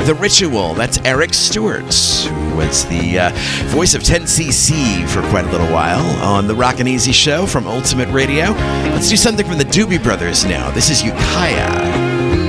The Ritual. That's Eric Stewart, who was the voice of 10cc for quite a little while on the Rockin' Easy show from Ultimate Radio. Let's do something from the Doobie Brothers now. This is Ukiah.